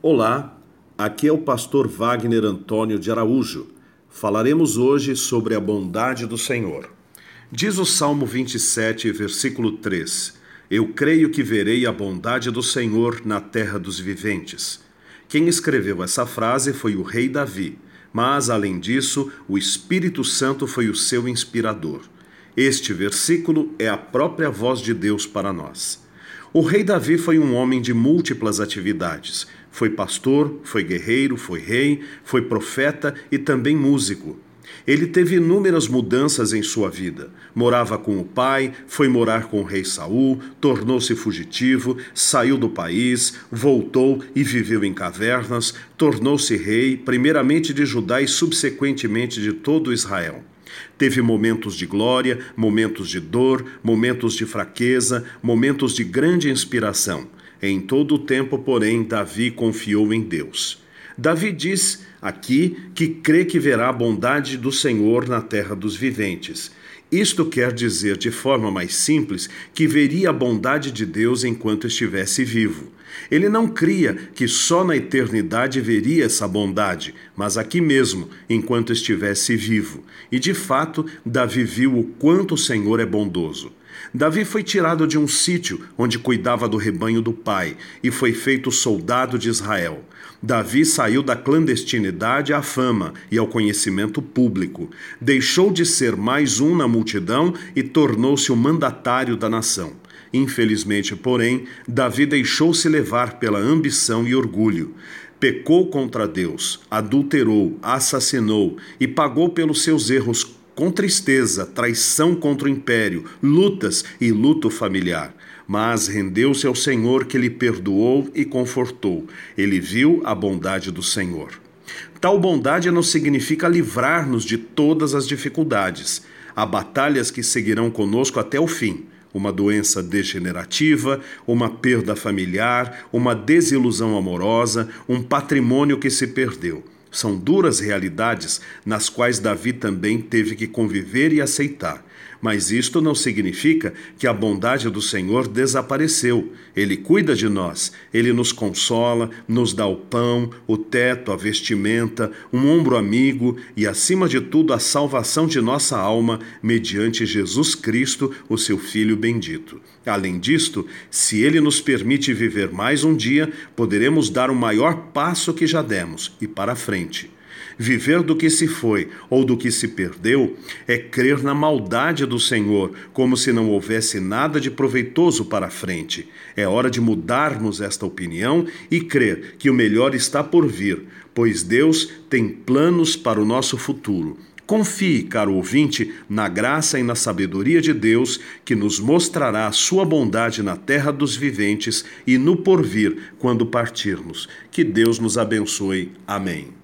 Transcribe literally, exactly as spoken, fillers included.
Olá, aqui é o pastor Wagner Antônio de Araújo. Falaremos hoje sobre a bondade do Senhor. Diz o Salmo vinte e sete, versículo três: Eu creio que verei a bondade do Senhor na terra dos viventes. Quem escreveu essa frase foi o rei Davi, mas, além disso, o Espírito Santo foi o seu inspirador. Este versículo é a própria voz de Deus para nós. O rei Davi foi um homem de múltiplas atividades. Foi pastor, foi guerreiro, foi rei, foi profeta e também músico. Ele teve inúmeras mudanças em sua vida. Morava com o pai, foi morar com o rei Saul, tornou-se fugitivo, saiu do país, voltou e viveu em cavernas, tornou-se rei, primeiramente de Judá e subsequentemente de todo Israel. Teve momentos de glória, momentos de dor, momentos de fraqueza, momentos de grande inspiração. Em todo o tempo, porém, Davi confiou em Deus. Davi diz aqui que crê que verá a bondade do Senhor na terra dos viventes. Isto quer dizer, de forma mais simples, que veria a bondade de Deus enquanto estivesse vivo. Ele não cria que só na eternidade veria essa bondade, mas aqui mesmo, enquanto estivesse vivo. E, de fato, Davi viu o quanto o Senhor é bondoso. Davi foi tirado de um sítio onde cuidava do rebanho do pai e foi feito soldado de Israel. Davi saiu da clandestinidade à fama e ao conhecimento público. Deixou de ser mais um na multidão e tornou-se o mandatário da nação. Infelizmente, porém, Davi deixou-se levar pela ambição e orgulho. Pecou contra Deus, adulterou, assassinou e pagou pelos seus erros com tristeza, traição contra o império, lutas e luto familiar. Mas rendeu-se ao Senhor, que lhe perdoou e confortou. Ele viu a bondade do Senhor. Tal bondade não significa livrar-nos de todas as dificuldades. Há batalhas que seguirão conosco até o fim. Uma doença degenerativa, uma perda familiar, uma desilusão amorosa, um patrimônio que se perdeu. São duras realidades nas quais Davi também teve que conviver e aceitar. Mas isto não significa que a bondade do Senhor desapareceu. Ele cuida de nós, Ele nos consola, nos dá o pão, o teto, a vestimenta, um ombro amigo e, acima de tudo, a salvação de nossa alma mediante Jesus Cristo, o seu Filho bendito. Além disto, se Ele nos permite viver mais um dia, poderemos dar o maior passo que já demos e para frente. Viver do que se foi ou do que se perdeu é crer na maldade do Senhor, como se não houvesse nada de proveitoso para a frente. É hora de mudarmos esta opinião e crer que o melhor está por vir, pois Deus tem planos para o nosso futuro. Confie, caro ouvinte, na graça e na sabedoria de Deus, que nos mostrará a sua bondade na terra dos viventes e no porvir, quando partirmos. Que Deus nos abençoe. Amém.